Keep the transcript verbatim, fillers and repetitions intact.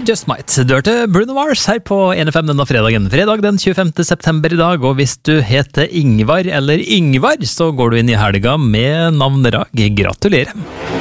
Just Might. Du hørte Bruno Mars her på en F M denne fredagen. Fredag den tjuefemte september i dag, og hvis du heter Ingvar eller Yngvar, så går du inn i helga med navnedag. Gratulerer!